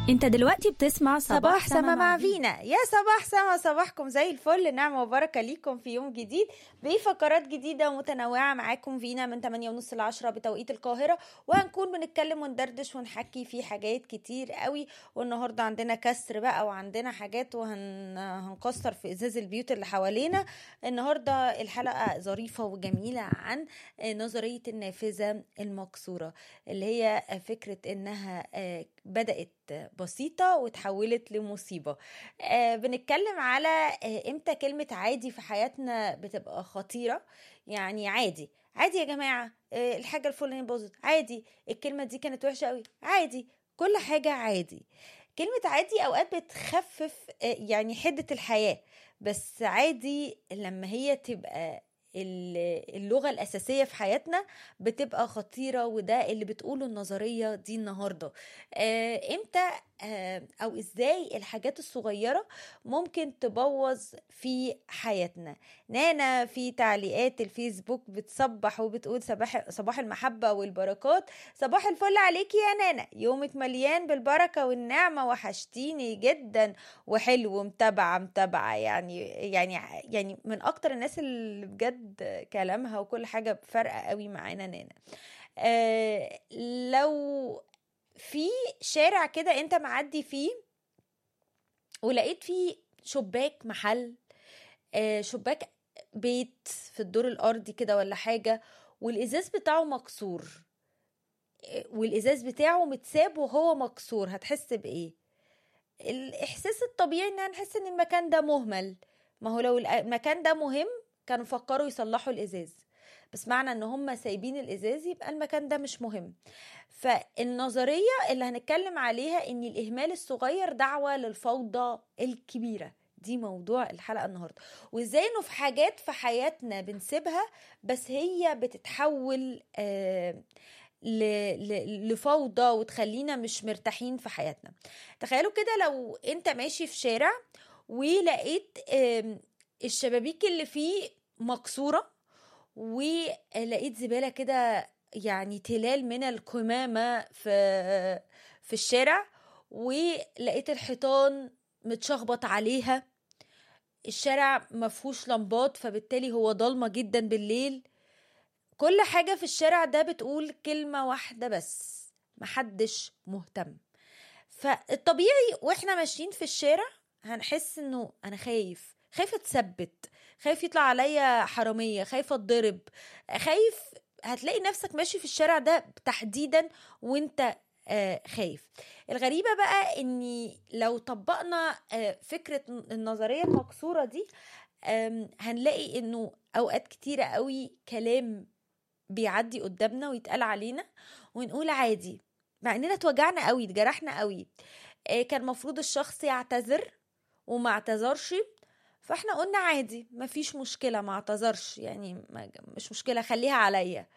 انت دلوقتي بتسمع صباح سما مع فينا. يا صباح سما، صباحكم زي الفل، نعمة وبركة ليكم في يوم جديد بفقرات جديدة ومتنوعة. معاكم فينا من 8:30 ل 10 بتوقيت القاهرة، وهنكون بنتكلم وندردش ونحكي في حاجات كتير قوي. والنهاردة عندنا كسر بقى وعندنا حاجات وهنكسر في ازاز البيوت اللي حوالينا. النهاردة الحلقة ظريفة وجميلة عن نظرية النافذة المكسورة، اللي هي فكرة انها بدأت بسيطة وتحولت لمصيبة. بنتكلم على امتى كلمة عادي في حياتنا بتبقى خطيرة. يعني عادي عادي يا جماعة، الحاجة الفلانية باظت عادي، الكلمة دي كانت وحشة قوي عادي، كل حاجة عادي. كلمة عادي أوقات بتخفف يعني حدة الحياة، بس عادي لما هي تبقى اللغة الأساسية في حياتنا بتبقى خطيرة. وده اللي بتقوله النظرية دي النهاردة. امتى او ازاي الحاجات الصغيرة ممكن تبوظ في حياتنا. نانا في تعليقات الفيسبوك بتصبح وبتقول صباح المحبة والبركات. صباح الفل عليكي يا نانا، يومك مليان بالبركة والنعمة، وحشتيني جدا وحلو. متابعة يعني من اكتر الناس اللي بجد كلامها وكل حاجة بفرقة قوي معانا نانا. لو في شارع كده انت معدي فيه ولقيت فيه شباك محل، شباك بيت في الدور الارضي كده ولا حاجة، والازاز بتاعه مكسور، والازاز بتاعه متساب وهو مكسور، هتحس بايه؟ الاحساس الطبيعي ان هنحس ان المكان ده مهمل. ما هو لو المكان ده مهم كانوا فكروا يصلحوا الازاز، بس معنى ان هم سايبين الازاز يبقى المكان ده مش مهم. فالنظرية اللي هنتكلم عليها ان الاهمال الصغير دعوة للفوضى الكبيرة. دي موضوع الحلقة النهاردة، وازاي انه في حاجات في حياتنا بنسيبها بس هي بتتحول لفوضى وتخلينا مش مرتاحين في حياتنا. تخيلوا كده لو انت ماشي في شارع ولقيت الشبابيك اللي فيه مكسورة، ولقيت زبالة كده، يعني تلال من القمامة في الشارع، ولقيت الحيطان متشخبط عليها، الشارع مفهوش لمبات فبالتالي هو ضلمة جدا بالليل. كل حاجة في الشارع ده بتقول كلمة واحدة بس: محدش مهتم. فالطبيعي واحنا ماشيين في الشارع هنحس انه انا خايف اتثبت، خايف يطلع عليا حرامية، خايف اتضرب، خايف. هتلاقي نفسك ماشي في الشارع ده تحديدا وانت خايف. الغريبة بقى اني لو طبقنا فكرة النظرية المكسورة دي، هنلاقي انه اوقات كتيرة قوي كلام بيعدي قدامنا ويتقال علينا ونقول عادي، مع اننا اتوجعنا قوي، اتجرحنا قوي. كان مفروض الشخص يعتذر وما اعتذرش، فاحنا قلنا عادي مفيش مشكلة، ما اعتذرش يعني مش مشكلة، خليها عليا.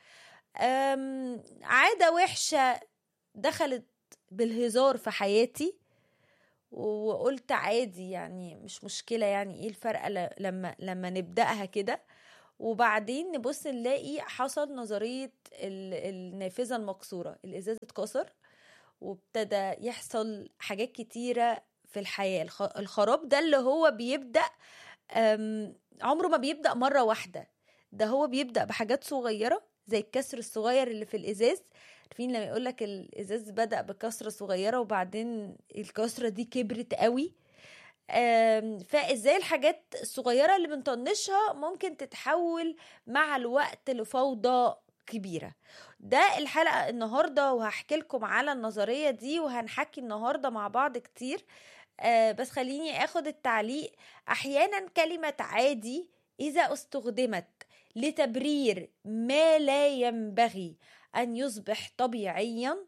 عادة وحشة دخلت بالهزار في حياتي وقلت عادي، يعني مش مشكلة، يعني ايه الفرق لما نبدأها كده. وبعدين نبص نلاقي حصل نظرية النافذة المكسورة، الإزاز اتكسر وابتدى يحصل حاجات كتيرة في الحياة. الخراب ده اللي هو بيبدأ عمره ما بيبدأ مرة واحدة، ده هو بيبدأ بحاجات صغيرة زي الكسر الصغير اللي في الإزاز. عارفين لما يقولك الإزاز بدأ بكسرة صغيرة وبعدين الكسرة دي كبرت قوي. فازاي الحاجات الصغيرة اللي بنطنشها ممكن تتحول مع الوقت لفوضى كبيرة. ده الحلقة النهاردة، وهحكي لكم على النظرية دي وهنحكي النهاردة مع بعض كتير. بس خليني اخد التعليق. احيانا كلمة عادي اذا استخدمت لتبرير ما لا ينبغي ان يصبح طبيعيا،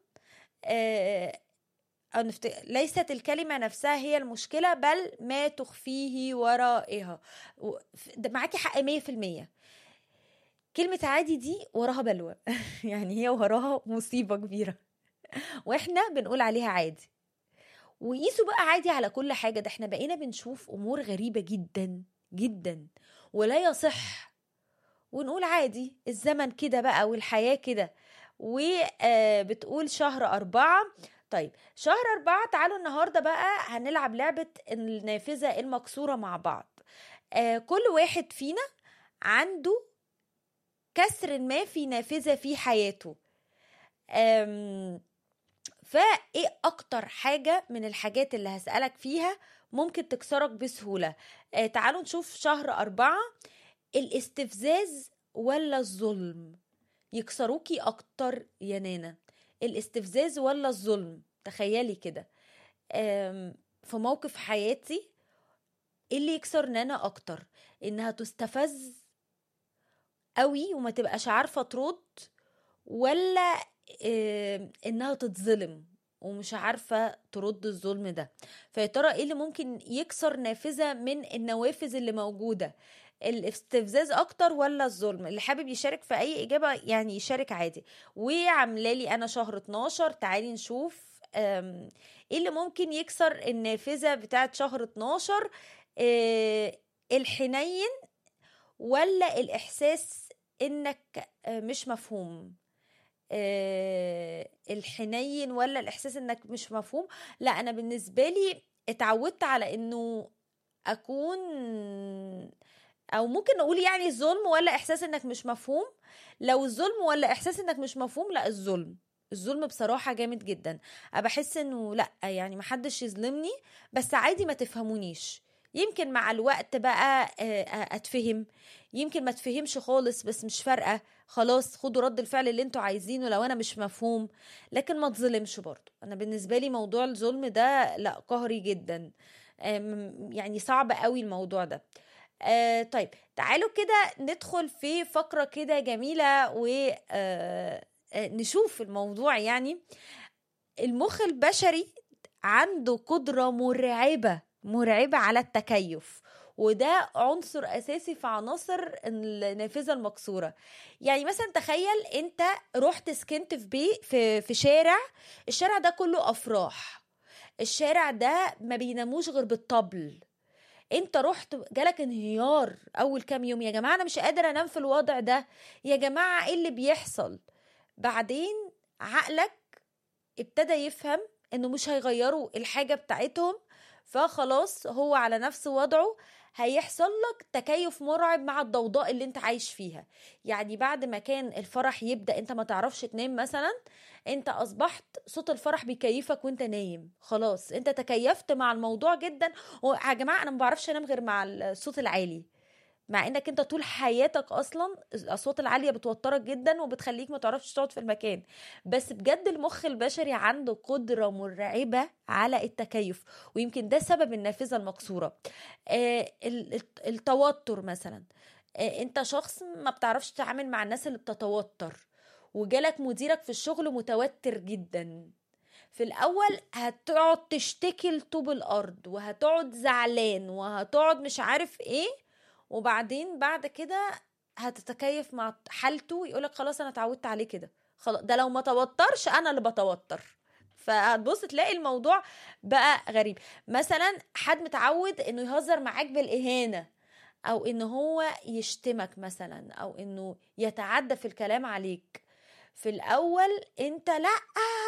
ليست الكلمة نفسها هي المشكلة، بل ما تخفيه ورائها. معاكي حق 100%. كلمة عادي دي وراها بلوى يعني هي وراها مصيبة كبيرة واحنا بنقول عليها عادي. وقيسوا بقى عادي على كل حاجة. ده احنا بقينا بنشوف امور غريبة جدا جدا ولا يصح ونقول عادي، الزمن كده بقى والحياة كده. وبتقول شهر 4 طيب شهر 4 تعالوا النهاردة بقى هنلعب لعبة النافذة المكسورة مع بعض. كل واحد فينا عنده كسر ما في نافذة في حياته. فايه اكتر حاجة من الحاجات اللي هسألك فيها ممكن تكسرك بسهولة؟ تعالوا نشوف شهر 4. الاستفزاز ولا الظلم يكسروكي اكتر يا نانا؟ الاستفزاز ولا الظلم؟ تخيلي كده في موقف حياتي ايه اللي يكسر نانا اكتر؟ انها تستفز قوي وما تبقاش عارفة ترد، ولا انها تتظلم ومش عارفة ترد الظلم ده؟ فيا ترى ايه اللي ممكن يكسر نافذة من النوافذ اللي موجودة؟ الاستفزاز اكتر ولا الظلم؟ اللي حابب يشارك في اي اجابة يعني يشارك عادي. وعاملالي انا شهر 12، تعالي نشوف ايه اللي ممكن يكسر النافذة بتاعت شهر 12. الحنين ولا الاحساس انك مش مفهوم؟ الحنين ولا الاحساس انك مش مفهوم؟ لا انا بالنسبه لي اتعودت على انه اكون، او ممكن نقول يعني الظلم ولا احساس انك مش مفهوم. لو الظلم ولا احساس انك مش مفهوم، لا الظلم بصراحة جامد جدا. انا بحس انه لا يعني محدش يظلمني بس عادي ما تفهمونيش. يمكن مع الوقت بقى اتفهم، يمكن ما تفهمش خالص بس مش فارقة، خلاص خدوا رد الفعل اللي انتوا عايزينه لو انا مش مفهوم، لكن ما تظلمش برضو. انا بالنسبة لي موضوع الظلم ده لا قهري جدا، يعني صعب قوي الموضوع ده. طيب تعالوا كده ندخل في فقرة كده جميلة و نشوف الموضوع. يعني المخ البشري عنده قدرة مرعبة على التكيف، وده عنصر أساسي في عناصر النافذة المكسورة. يعني مثلا تخيل انت رحت سكنت في شارع، الشارع ده كله أفراح، الشارع ده ما بيناموش غير بالطبل. انت رحت جالك انهيار اول كام يوم، يا جماعه انا مش قادر انام في الوضع ده، يا جماعه ايه اللي بيحصل؟ بعدين عقلك ابتدى يفهم انه مش هيغيروا الحاجه بتاعتهم، فخلاص هو على نفس وضعه. هيحصل لك تكيف مرعب مع الضوضاء اللي انت عايش فيها. يعني بعد ما كان الفرح يبدأ انت ما تعرفش تنام مثلا، انت اصبحت صوت الفرح بيكيفك وانت نايم، خلاص انت تكيفت مع الموضوع جدا. ويا جماعة انا ما بعرفش انام غير مع الصوت العالي، مع انك انت طول حياتك اصلا الاصوات العاليه بتوترك جدا وبتخليك ما تعرفش تقعد في المكان. بس بجد المخ البشري عنده قدره مرعبه على التكيف، ويمكن ده سبب النافذه المكسوره. التوتر مثلا، انت شخص ما بتعرفش تتعامل مع الناس اللي بتتوتر، وجالك مديرك في الشغل متوتر جدا. في الاول هتقعد تشتكي لطوب الارض وهتقعد زعلان وهتقعد مش عارف ايه، وبعدين بعد كده هتتكيف مع حالته، يقولك خلاص انا اتعودت عليه كده. خلاص ده لو ما توترش انا اللي بتوتر. فهتبص تلاقي الموضوع بقى غريب. مثلا حد متعود انه يهزر معاك بالاهانة، او انه هو يشتمك مثلا، او انه يتعدى في الكلام عليك. في الاول انت لا